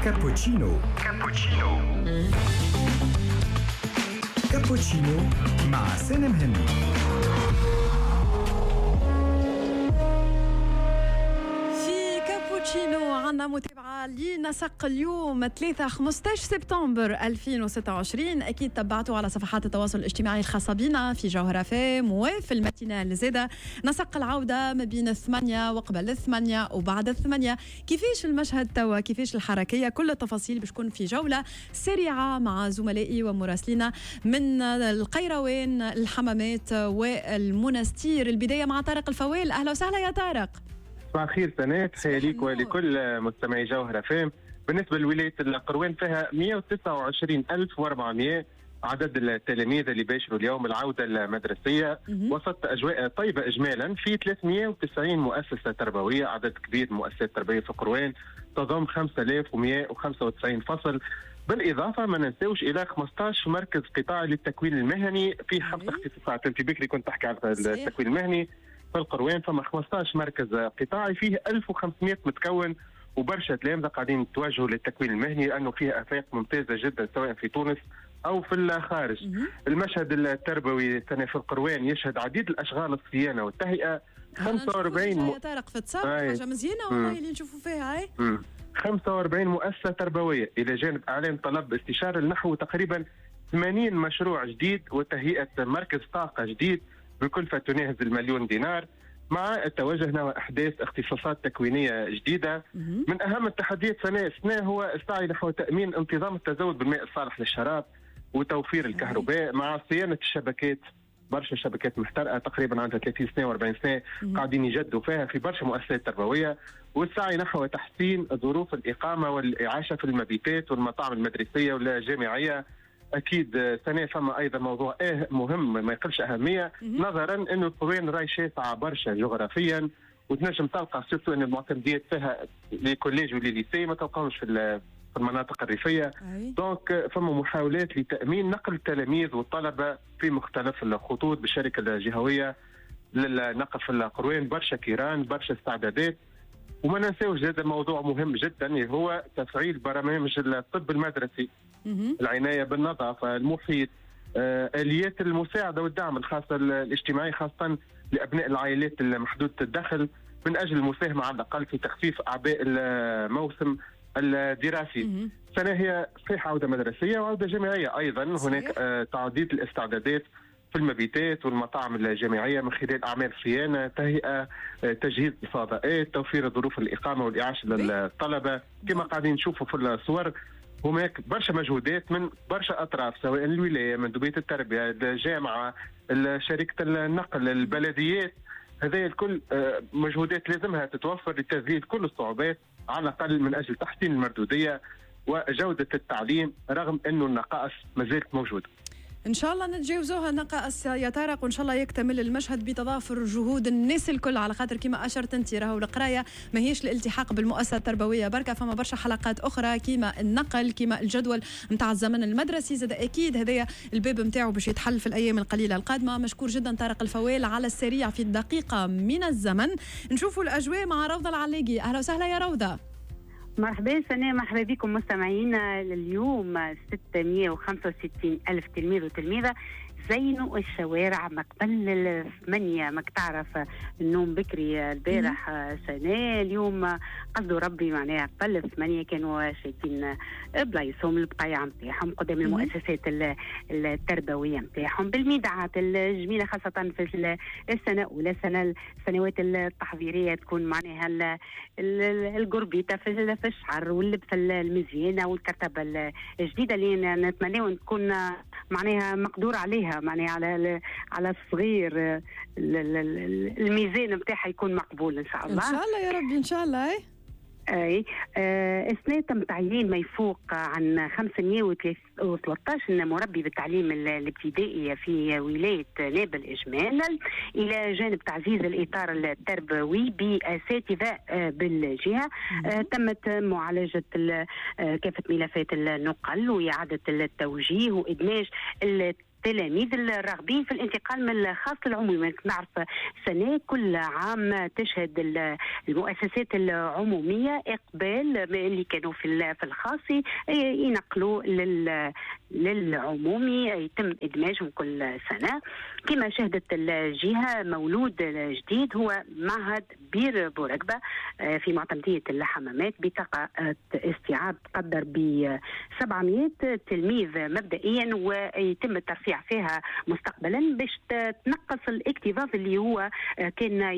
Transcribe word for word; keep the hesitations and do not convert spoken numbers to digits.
كابوتشينو كابوتشينو كابوتشينو مع سالم هندي. كابوتشينو عنا متابعة لنسق اليوم ثلاثة خمسة عشر سبتمبر ألفين وستة وعشرين. أكيد تبعتوا على صفحات التواصل الاجتماعي الخاصة بنا في جوهرة فام وفي الماتينال زادة. نسق العودة ما بين الثمانية وقبل الثمانية وبعد الثمانية. كيفاش المشهد توا، كيفاش الحركية، كل التفاصيل باش تكون في جولة سريعة مع زملائي ومراسلين من القيروان، الحمامات والمنستير. البداية مع طارق الفويل. أهلا وسهلا يا طارق. صباح الخير سنات، تحية ليك ولكل مستمعي جوهرة فام. بالنسبة لولاية القروان فيها مئة وتسعة وعشرين ألف وأربعمئة عدد التلاميذ اللي باشروا اليوم العودة المدرسية وسط أجواء طيبة إجمالا في ثلاثمئة وتسعين مؤسسة تربوية. عدد كبير مؤسسات تربوية في القروان تضم خمسة آلاف ومئة وخمسة وتسعين فصل. بالإضافة ما ننساوش إلى خمسة عشر مركز قطاعي للتكوين المهني في خمس اختصاصات. أنت بكري كنت تحكي على التكوين المهني في القروان، فما خمسة عشر مركز قطاعي فيه ألف وخمسمئة متكون وبرشا تلامذة قاعدين يتوجهوا للتكوين المهني لأنه فيه آفاق ممتازة جدا سواء في تونس أو في الخارج. المشهد التربوي السنة في القروان يشهد عديد الأشغال الصيانة والتهيئة. خمسة وأربعين م... طارق في تصاور حاجة مزيانة والله اللي نشوفوا فيها هاي. خمسة وأربعين مؤسسة تربوية إلى جانب إعلان طلب استشارة النحو تقريبا ثمانين مشروع جديد وتهيئة مركز طاقة جديد بكلفة تناهز المليون دينار، مع التوجه نحو إحداث اختصاصات تكوينية جديدة. من أهم التحديات سنة السنة هو السعي نحو تأمين انتظام التزود بالماء الصالح للشراب وتوفير الكهرباء مع صيانة الشبكات. برشا شبكات محترقة تقريبا عندها ثلاثين سنة وأربعين سنة قاعدين يجدوا فيها في برشا مؤسسات تربوية، والسعي نحو تحسين ظروف الإقامة والإعاشة في المبيتات والمطاعم المدرسية والجامعية. أكيد سنة فما أيضا موضوع إيه مهم ما يقلش أهمية نظرا أنه القروان راي شاسعة برشا جغرافيا وتنجم تلقى سيرتو أن المعتمديات فيها لكوليج وليليسي ما تلقاهمش في في المناطق الريفية. دونك فما محاولات لتأمين نقل التلاميذ والطلبة في مختلف الخطوط بالشركة الجهوية للنقل في القروان. برشا كيران، برشا استعدادات. وما ننساوش هذا موضوع مهم جدا هو تفعيل برامج الطب المدرسي، العناية بالنظافة، المحيط، آه، آليات المساعدة والدعم الخاصة الاجتماعي خاصة لأبناء العائلات المحدودة الدخل من أجل المساهمة على الأقل في تخفيف أعباء الموسم الدراسي. سنة هي صحيح عودة مدرسية وعودة جامعية أيضا. هناك آه، تعديد الاستعدادات في المبيتات والمطاعم الجامعية من خلال أعمال صيانة، تهيئة، تجهيز الفضاءات، توفير ظروف الإقامة والإعاشة للطلبة. كما قاعدين نشوفوا في الصور هناك برشا مجهودات من برشا أطراف سواء الولاية، مندوبية التربية، الجامعة، شركة النقل، البلديات. هذه الكل مجهودات لازمها تتوفر لتذليل كل الصعوبات على الأقل من أجل تحسين المردودية وجودة التعليم رغم أنه النقائص ما زالت موجودة. إن شاء الله نتجاوزوها النقائص يا طارق، وإن شاء الله يكتمل المشهد بتضافر جهود الناس الكل، على خاطر كما أشرت أنت راهو القراية ما هيش الالتحاق بالمؤسسة التربوية بركة، فما برشا حلقات أخرى كما النقل، كما الجدول متاع الزمن المدرسي زاد. أكيد هذايا الباب متاعه باش يتحل في الأيام القليلة القادمة. مشكور جدا طارق الفويل على السريع في دقيقة من الزمن. نشوفوا الأجواء مع روضة العلاقي. أهلا وسهلا يا روضة. مرحبا سنة، مرحبا بكم مستمعينا. اليوم ستمئة وخمسة وستين ألف تلميذ وتلميذة زينوا الشوارع ما قبل الثمانية. ماك تعرف النوم بكري البارح سنة، اليوم قصدوا ربي معناها قبل الثمانية كانوا شايفين بلايصهم البقايع نتاعهم قدام المؤسسات التربوية نتاعهم بالميدعات الجميلة، خاصة في السنة الأولى، السنة السنوات التحضيرية تكون معناها القربيطة في الشعر واللبسة المزيانة والكرتبة الجديدة اللي نتمنى تكون معناها مقدور عليها، معناها على على الصغير الميزان نتاعها يكون مقبول ان شاء الله. ان شاء الله يا رب ان شاء الله. اي اي آه السنه تم تعيين ما يفوق عن خمسمئة وثلاثة عشر مربي بالتعليم الابتدائي في ولايه نابل اجمالا، الى جانب تعزيز الاطار التربوي باساتذه آه بالجهه. آه تمت معالجه آه كافه ملفات النقل واعاده التوجيه وادماج التلاميذ الراغبين في الانتقال من الخاص للعمومي. نعرف سنة كل عام تشهد المؤسسات العمومية إقبال اللي كانوا في الخاص ينقلوا للعمومي، يتم إدماجهم كل سنة. كما شهدت الجهة مولود جديد هو معهد بير بورقبة في معتمدية الحمامات بطاقة استيعاب تقدر ب سبعمائة تلميذ مبدئيا، ويتم الترفيع فيها مستقبلا باش تنقص الاكتظاظ اللي هو كان